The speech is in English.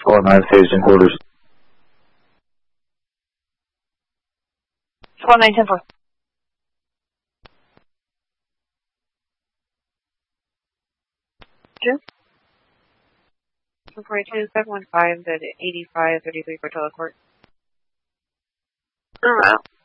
4-9 station quarters. 4-9-10-4. Two. 442-715 at 8533 Portola Court. Alright.